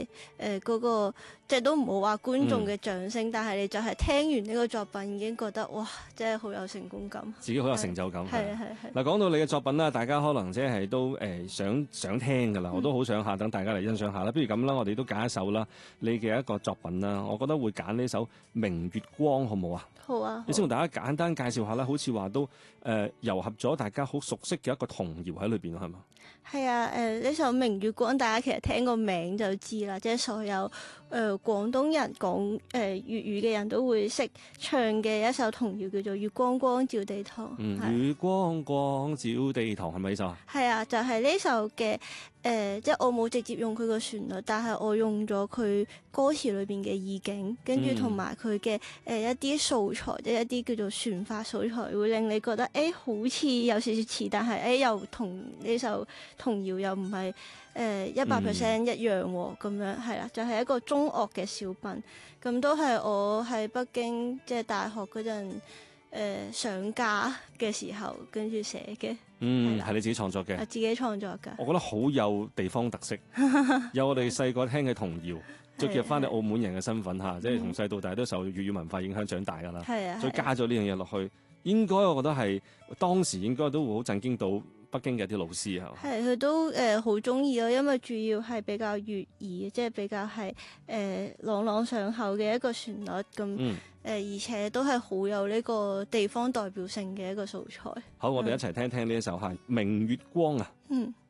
係嗰個即係都唔好話觀眾嘅掌聲，但係你就係聽完呢個作品已經覺得哇，真係好有成功感， 自己好有成就感。 係。 嗱，講到你嘅作品啦，大家可能即係都想聽㗎啦，我都好想等大家嚟欣賞下啦。不如咁啦，我哋都揀一首啦，你嘅一個作品啦，我覺得會揀呢首《明月光》，好唔好啊？好啊！你先同大家簡單介紹下啦，好似話都糅合咗大家好熟悉嘅一個童謠喺裏邊，係嘛？係啊， 呢首《明月光》，大家其實聽個名就知啦，即係所有廣東人講粵語嘅人都會識唱嘅一首童謠，叫做《月光光照地堂》。 月光光照地堂係咪呢首啊？係啊，就係呢首嘅。即係我冇直接用佢個旋律，但係我用咗佢歌詞裏邊嘅意境，跟住同埋佢嘅一啲素材，即係一啲叫做旋法素材，會令你覺得好似有少少似，但係又同呢首童謠又唔係100% 一樣喎，咁樣係啦，就係一個中樂嘅小品，咁都係我喺北京即係大學嗰陣。上架嘅時候跟住寫嘅， 係你自己創作嘅， 自己創作㗎。 我覺得好有地方特色，有我哋細個聽嘅童謠，再結合翻你澳門人嘅身份嚇，即係從細到大都受粵語文化影響長大㗎啦。再加咗呢樣嘢落去，應該我覺得係當時應該都會好震驚到北京嘅一啲老師啊。 佢都好中意咯，因為主要係比較粵語，即係比較係朗朗上口嘅一個旋律咁。而且都係好有呢個地方代表性嘅一個素材。 好，我哋一齊聽聽呢一首係《明月光》啊。